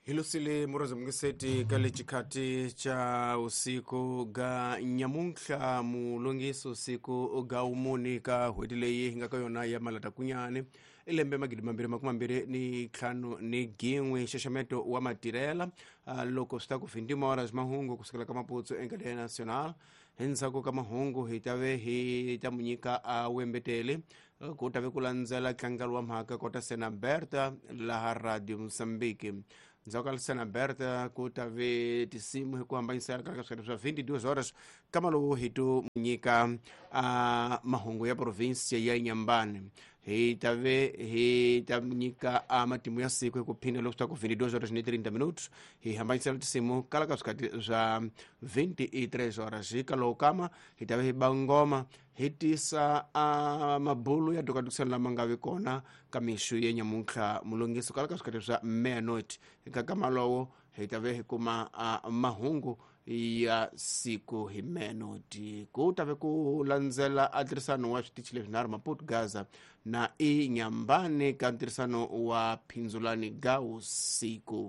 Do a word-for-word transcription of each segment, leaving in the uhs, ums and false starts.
Hilusile muraza mngiseti kale chikati cha usiku ga nyamunkha mulongiso usiku ga umuni ka hwedileyi ngaka yona ya malata kunyane ilembe magidi mambiri makumambiri ni khanu ni gingwe shashameto wa matirela uh, loko sta ku findima horas mahungu kusikala kama putso engade national hensako kama hongo hitawe hitamunyika uh, wembetele uh, kutave kulanzela kangalwa mhaka kota sena Berta la Radio Mozambique nzaka lisana Berta kutave tisimu hiku hamba insala katika kwa vinte e duas horas kama lo hitu munyika uh, mahungu ya provinsia ya Inhambane hitave hitamunyika uh, matimu ya siku hiku pina lo kuta ku vinte e duas horas ni trinta minutos hi hamba insala tisimu kala katika za vinte e três horas hikalo kama hitave hibangoma hitisa uh, mabulu ya tukadukisana la mangawe kona kamishu ye nyamunkha mulongiso kala katika za meia-noite kama lowo hitave hikuma uh, mahungu ya siku himenoti kutave kulanzela adresano wa shitichile vinar Maputo Gaza na Inhambane kantirisano wa Pinzulani ga usiku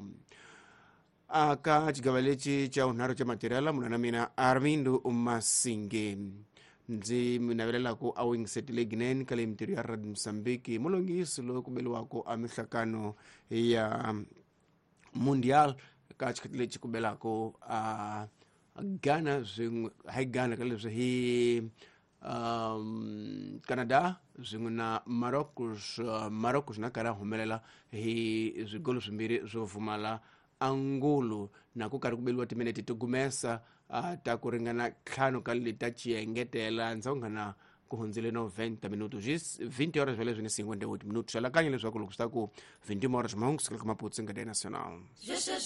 aka chigavalechi cha unharo cha materiala munanamina Armindo Masinge nzi minavelela ku awingisetile gineni kale mtiri ya Radio Mozambique mulongiso lo kubeli wako amihlakano ya mundial kachikatile chikubela ko uh, Ghana zing hai Ghana kale hi um, Canada zinguna Marocos uh, Marocos na kara humelela hi zigolo zimbiri zovumala Angolo na kukari kubelwa timeneti tugumesa uh, takuringana khano kali tachiengetela nzongana kuhunzile noventa minutos vinte horas vale zine cinquenta e oito minutos alakanye leswaku lokustaku vinte horas mahungu sikala kama putsinga de nacional